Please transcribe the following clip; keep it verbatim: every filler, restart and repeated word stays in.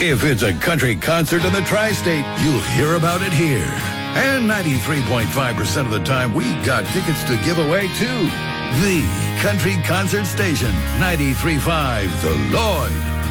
If it's a country concert in the tri-state, you'll hear about it here. And ninety-three point five percent of the time, we got tickets to give away, too. The Country Concert Station, ninety-three point five, The Lloyd.